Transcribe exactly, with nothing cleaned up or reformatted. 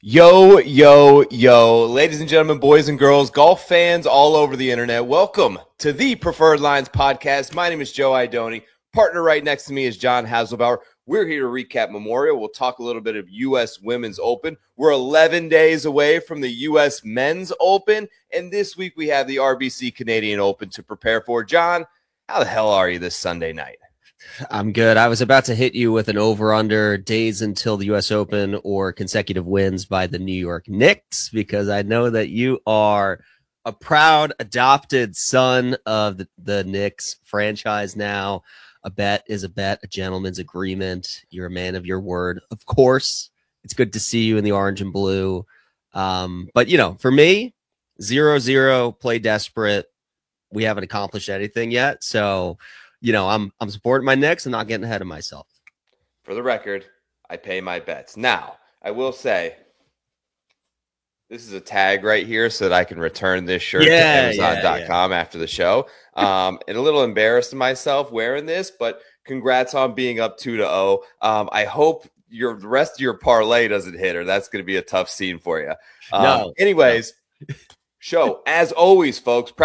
Yo, yo, yo, ladies and gentlemen, boys and girls, golf fans all over the internet, welcome to the Preferred Lines podcast. My name is Joe Idoni. Partner right next to me is John Haselbauer. We're here to recap Memorial. We'll talk a little bit of U S Women's Open. We're eleven days away from the U S Men's Open, and this week we have the R B C Canadian Open to prepare for. John, how the hell are you this Sunday night? I'm good. I was about to hit you with an over-under days until the U S Open or consecutive wins by the New York Knicks, because I know that you are a proud adopted son of the, the Knicks franchise now. A bet is a bet, a gentleman's agreement. You're a man of your word. Of course, it's good to see you in the orange and blue. Um, but, you know, for me, zero zero, play desperate. We haven't accomplished anything yet, so you know, I'm I'm supporting my Knicks and not getting ahead of myself. For the record, I pay my bets. Now, I will say, this is a tag right here so that I can return this shirt yeah, to Amazon dot com yeah, yeah. after the show. Um, and a little embarrassed of myself wearing this, but congrats on being up two to oh. Um, I hope your the rest of your parlay doesn't hit, or that's going to be a tough scene for you. Um, No. anyways, no. show, as always, folks.